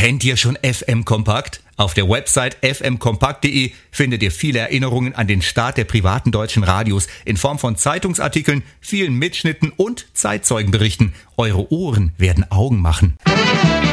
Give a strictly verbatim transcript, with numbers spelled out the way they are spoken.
Kennt ihr schon F M Kompakt? Auf der Website f m kompakt punkt d e findet ihr viele Erinnerungen an den Start der privaten deutschen Radios in Form von Zeitungsartikeln, vielen Mitschnitten und Zeitzeugenberichten. Eure Ohren werden Augen machen.